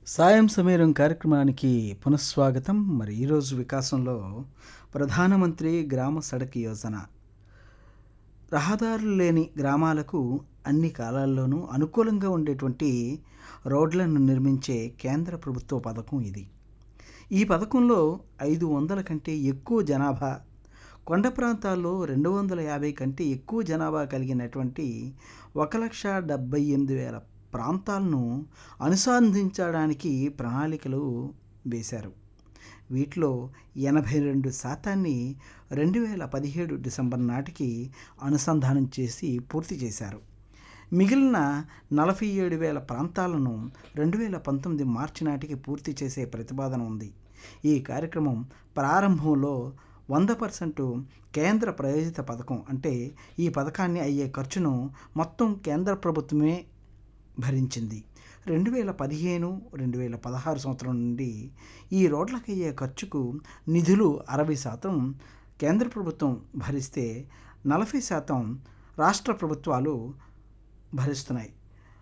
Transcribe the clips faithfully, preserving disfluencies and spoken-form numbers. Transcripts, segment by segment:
సాయం సమీరం కార్యక్రమానికి పునఃస్వాగతం. మరి ఈరోజు వికాసంలో ప్రధానమంత్రి గ్రామ సడక్ యోజన రహదారులు లేని గ్రామాలకు అన్ని కాలాల్లోనూ అనుకూలంగా ఉండేటువంటి రోడ్లను నిర్మించే కేంద్ర ప్రభుత్వ పథకం ఇది. ఈ పథకంలో ఐదు వందల కంటే ఎక్కువ జనాభా, కొండ ప్రాంతాల్లో రెండు వందల యాభై కంటే ఎక్కువ జనాభా కలిగినటువంటి ఒక లక్ష డెబ్బై ఎనిమిది వేల ప్రాంతాలను అనుసంధానించడానికి ప్రణాళికలు వేశారు. వీటిలో ఎనభై రెండు శాతాన్ని రెండు వేల పదిహేడు డిసెంబర్ నాటికి అనుసంధానం చేసి పూర్తి చేశారు. మిగిలిన నలభై ఏడు వేల ప్రాంతాలను రెండు వేల పంతొమ్మిది మార్చి నాటికి పూర్తి చేసే ప్రతిపాదన ఉంది. ఈ కార్యక్రమం ప్రారంభంలో వంద పర్సెంట్ కేంద్ర ప్రాయోజిత పథకం, అంటే ఈ పథకాన్ని అయ్యే ఖర్చును మొత్తం కేంద్ర ప్రభుత్వమే భరించింది. రెండు వేల పదిహేను రెండు వేల పదహారు సంవత్సరం నుండి ఈ రోడ్లకు అయ్యే ఖర్చుకు నిధులు అరవై శాతం కేంద్ర ప్రభుత్వం భరిస్తే నలభై శాతం రాష్ట్ర ప్రభుత్వాలు భరిస్తున్నాయి.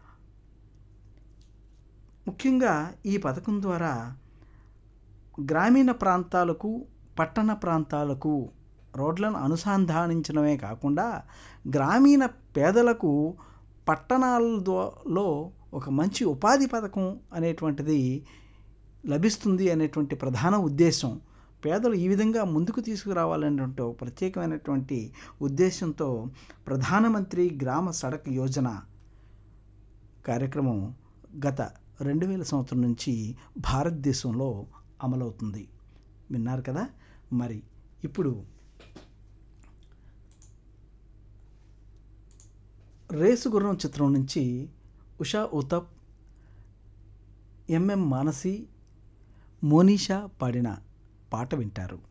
ముఖ్యంగా ఈ పథకం ద్వారా గ్రామీణ ప్రాంతాలకు, పట్టణ ప్రాంతాలకు రోడ్లను అనుసంధానించడమే కాకుండా గ్రామీణ పేదలకు పట్టణాలలో ఒక మంచి ఉపాధి పథకం అనేటువంటిది లభిస్తుంది అనేటువంటి ప్రధాన ఉద్దేశం. పేదలు ఈ విధంగా ముందుకు తీసుకురావాలనేటువంటి ఒక ప్రత్యేకమైనటువంటి ఉద్దేశంతో ప్రధానమంత్రి గ్రామ సడక్ యోజన కార్యక్రమం గత రెండు వేల సంవత్సరం నుంచి భారతదేశంలో అమలవుతుంది. విన్నారు కదా. మరి ఇప్పుడు రేసు గుర్రం చిత్రం నుంచి ఉషా ఉతప్, ఎంఎం మానసి, మోనిషా పాడిన పాట వింటారు.